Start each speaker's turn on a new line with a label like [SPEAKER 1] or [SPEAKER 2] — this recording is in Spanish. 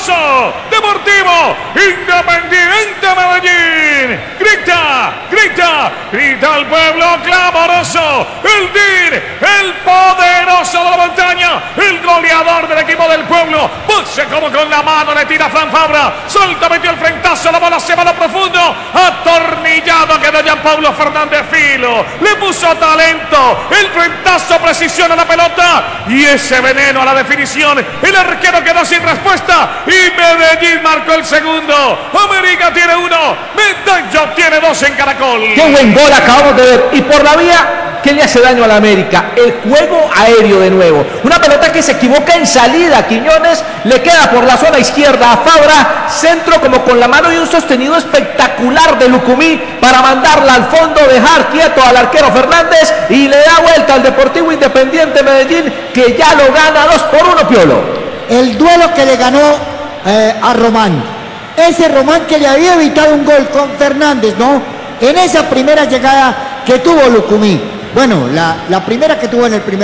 [SPEAKER 1] clamoroso. Deportivo Independiente Medellín. Grita el pueblo clamoroso. El DIR, el poderoso de la montaña, el goleador del equipo del pueblo. Pulse como con la mano, le tira Fran Fabra. Suelta, metió el frentazo, la bola se va a lo profundo. Atornillado quedó Gianpablo Fernández Filo. Le puso talento. El frentazo, precisión a la pelota. Y ese veneno a la definición. El arquero quedó sin respuesta. Y Medellín marcó el segundo. América tiene uno. Medellín tiene dos en Caracol.
[SPEAKER 2] Qué buen gol acabamos de ver. Y por la vía que le hace daño a la América, el juego aéreo de nuevo. Una pelota que se equivoca en salida. Quiñones le queda por la zona izquierda a Fabra. Centro como con la mano y un sostenido espectacular de Lucumí para mandarla al fondo, dejar quieto al arquero Fernández y le da vuelta al Deportivo Independiente Medellín, que ya lo gana 2-1, Piolo.
[SPEAKER 3] El duelo que le ganó a Román. Ese Román que le había evitado un gol con Fernández, ¿no? En esa primera llegada que tuvo Lucumí. Bueno, la primera que tuvo en el primer